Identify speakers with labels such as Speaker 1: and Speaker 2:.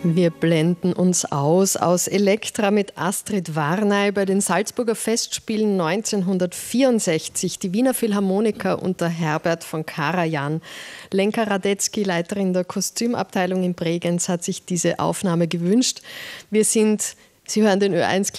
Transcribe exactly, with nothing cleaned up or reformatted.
Speaker 1: Wir blenden uns aus aus Elektra mit Astrid Varnay bei den Salzburger Festspielen neunzehnhundertvierundsechzig. Die Wiener Philharmoniker unter Herbert von Karajan. Lenka Radetzky, Leiterin der Kostümabteilung in Bregenz, hat sich diese Aufnahme gewünscht. Wir sind, Sie hören den Ö eins